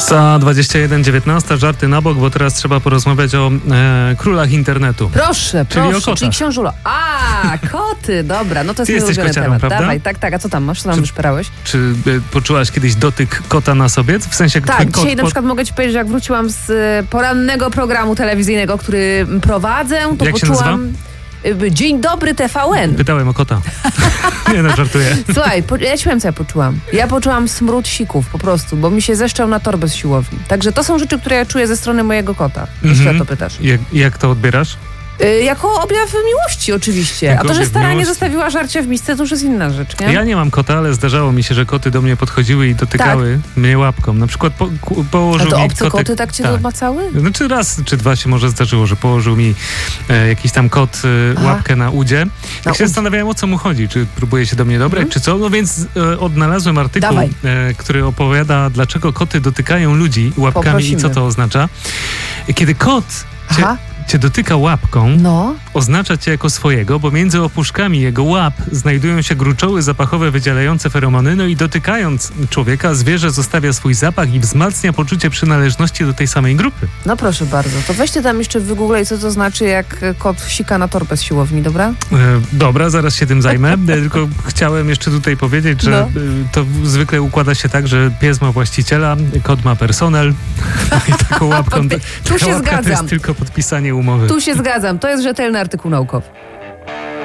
Za 21:19, żarty na bok, bo teraz trzeba porozmawiać o królach internetu. Proszę, Czyli o kotach. czyli książulo. Koty, dobra, no to jest Ty jesteś ulubiony kociarą, temat. prawda? Dawaj, tak, a co tam masz? Co tam wyszperałeś? Czy poczułaś kiedyś dotyk kota na sobie? W sensie Tak, kot dzisiaj na przykład mogę ci powiedzieć, że jak wróciłam z porannego programu telewizyjnego, który prowadzę, to Jak się poczułam... Dzień dobry TVN. Pytałem o kota. Nie no, żartuję. Słuchaj, ja ci powiem, co ja poczułam. Ja poczułam smród sików po prostu, bo mi się zeszczał na torbę z siłowni. Także to są rzeczy, które ja czuję ze strony mojego kota. Jeśli o to pytasz. Jak to odbierasz? Jako objaw miłości oczywiście. Jako a to, że objaw stara nie miłości. zostawiła żarcia w misce, to już jest inna rzecz, nie? Ja nie mam kota, ale zdarzało mi się, że koty do mnie podchodziły i dotykały mnie łapką. Na przykład położył A to mi obce kotek, koty tak cię domacały? Znaczy raz czy dwa się może zdarzyło, że położył mi jakiś tam kot łapkę na udzie. Tak się zastanawiałem, o co mu chodzi. Czy próbuje się do mnie dobrać, czy co? No więc odnalazłem artykuł, który opowiada, dlaczego koty dotykają ludzi łapkami i co to oznacza. Kiedy kot cię dotyka łapką, oznacza cię jako swojego, bo między opuszkami jego łap znajdują się gruczoły zapachowe wydzielające feromony, no i dotykając człowieka, zwierzę zostawia swój zapach i wzmacnia poczucie przynależności do tej samej grupy. No proszę bardzo, to weźcie tam jeszcze wygooglej, co to znaczy, jak kot sika na torbę z siłowni, dobra? Dobra, zaraz się tym zajmę, tylko chciałem jeszcze tutaj powiedzieć, że to zwykle układa się tak, że pies ma właściciela, kot ma personel i taką łapką, tu się zgadzam. To jest tylko podpisanie umowy. Tu się zgadzam, to jest rzetelny artykuł naukowy.